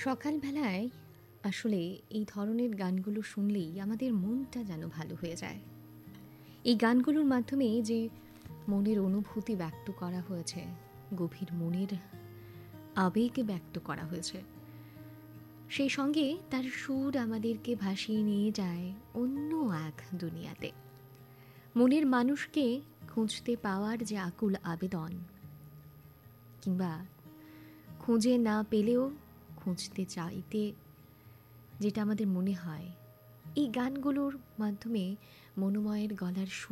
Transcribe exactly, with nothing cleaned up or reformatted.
সকালবেলায় আসলে এই ধরনের গানগুলো শুনলেই আমাদের মনটা যেন ভালো হয়ে যায়। এই গানগুলোর মাধ্যমে যে মনের অনুভূতি ব্যক্ত করা হয়েছে, গভীর মনের আবেগ ব্যক্ত করা হয়েছে, সেই সঙ্গে তার সুর আমাদেরকে ভাসিয়ে নিয়ে যায় অন্য এক দুনিয়াতে। মনের মানুষকে খুঁজতে পাওয়ার যে আকুল আবেদন, কিংবা খুঁজে না পেলেও খুঁজতে চাইতে যেটা আমাদের মনে হয়, এই গানগুলোর মাধ্যমে মনোময়ের গলার সুর